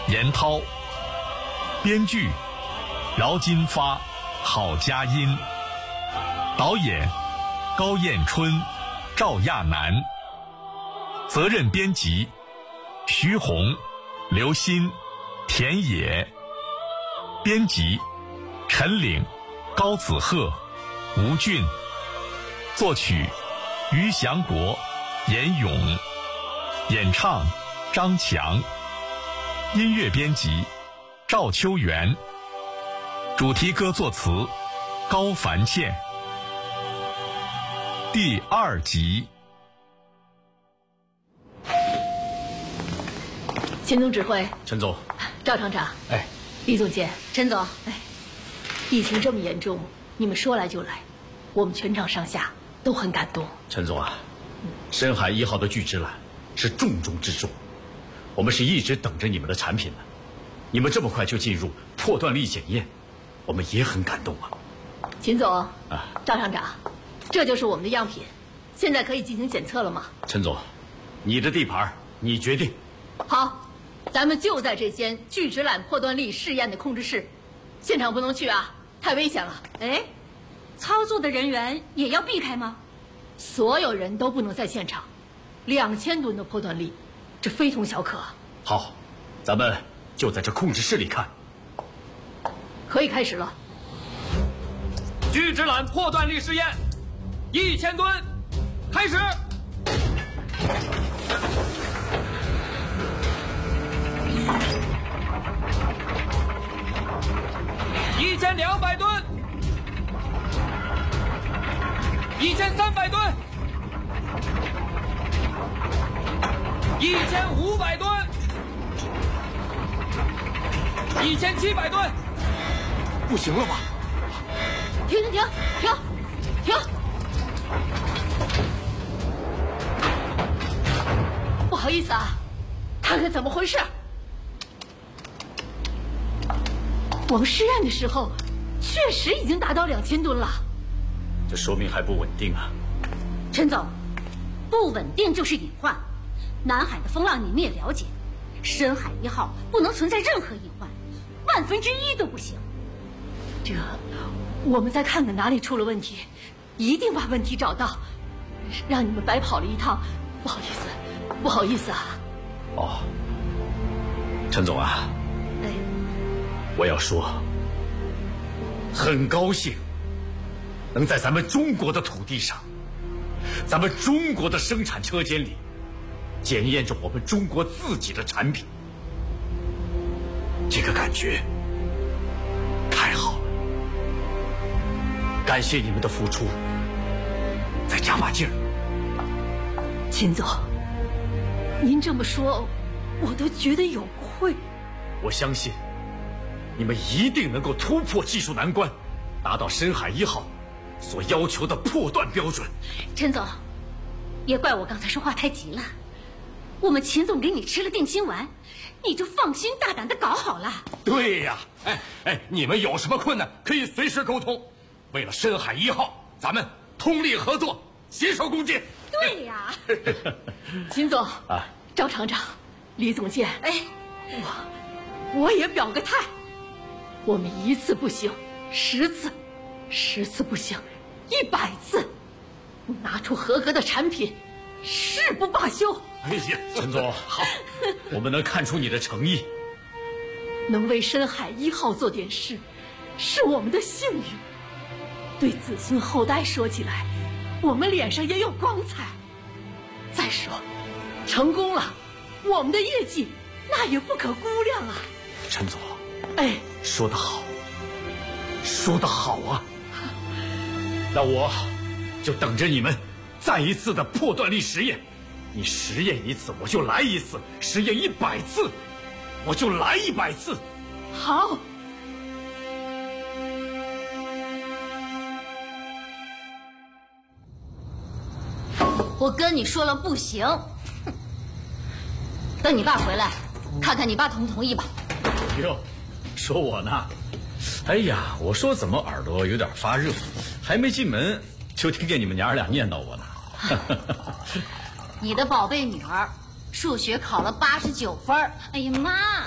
严涛，编剧饶金发、郝佳音，导演高彦春、赵亚楠，责任编辑徐红、刘鑫、田野，编辑陈岭、高子鹤、吴俊，作曲于祥国、严勇，演唱张强，音乐编辑赵秋元，主题歌作词高凡倩。第2集。 秦总指挥， 陈总， 赵厂长， 哎， 李总监， 陈总， 哎，疫情这么严重，你们说来就来，我们全场上下都很感动。 陈总啊，深海1号的聚酯缆是重中之重，我们是一直等着你们的产品呢。你们这么快就进入破断力检验，我们也很感动啊。 秦总，赵厂长，这就是我们的样品，现在可以进行检测了吗？ 陈总，你的地盘，你决定。 好，咱们就在这间聚酯缆破断力试验的控制室，现场不能去啊，太危险了。 哎，操作的人员也要避开吗？ 所有人都不能在现场，2000吨的破断力，这非同小可。 好，咱们就在这控制室里看。 可以开始了。 聚酯缆破断力试验，1000吨，开始。1200吨，1300吨，1500吨，1700吨， 不行了吧？ 停！不好意思啊，看看怎么回事。我们试验的时候，确实已经达到2000吨了。 这说明还不稳定啊。 陈总，不稳定就是隐患。南海的风浪你们也了解，深海1号不能存在任何隐患，1/1000都不行。 这，我们再看看哪里出了问题，一定把问题找到，让你们白跑了一趟。不好意思啊。 哦，陈总啊， 哎， 我要说，很高兴能在咱们中国的土地上，咱们中国的生产车间里，检验着我们中国自己的产品。这个感觉太好了，感谢你们的付出，再加把劲儿。 秦总，您这么说，我都觉得有愧。 我相信你们一定能够突破技术难关，达到深海1号所要求的破断标准。 陈总，也怪我刚才说话太急了。我们秦总给你吃了定心丸，你就放心大胆的搞好了。 对呀，你们有什么困难可以随时沟通。为了深海1号，咱们通力合作，携手共进。 对呀， 秦总啊，赵厂长，李总监， 哎， 我也表个态，我们1次不行，10次，10次不行，100次，拿出合格的产品，誓不罢休。 哎呀，陈总好，我们能看出你的诚意， 能为深海1号做点事，是我们的幸运。对子孙后代说起来，我们脸上也有光彩。再说，成功了，我们的业绩那也不可估量啊。 陈总， 哎， 说得好，说得好啊！那我就等着你们再一次的破断力实验。你实验1次，我就来1次；实验100次，我就来100次。 好。 我跟你说了不行，等你爸回来，看看你爸同不同意吧。 哟，说我呢？哎呀，我说怎么耳朵有点发热，还没进门就听见你们娘儿俩念叨我呢。 你的宝贝女儿数学考了89分，哎呀妈，